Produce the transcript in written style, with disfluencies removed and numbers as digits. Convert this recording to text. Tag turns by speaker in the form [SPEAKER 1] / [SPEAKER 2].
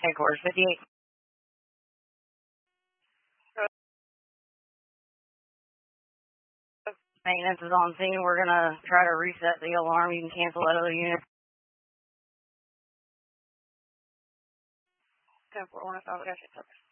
[SPEAKER 1] Headquarters 58. Maintenance is on scene. We're going to try to reset the alarm. You can cancel that other unit. 10-4, 105,